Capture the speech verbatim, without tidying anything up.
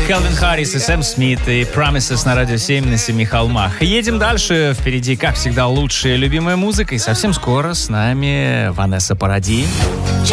Кэлвин Харрис и Сэм Смит и Promises на Радио семь на семи холмах. Едем дальше. Впереди, как всегда, лучшая любимая музыка. И совсем скоро с нами Ванесса Паради.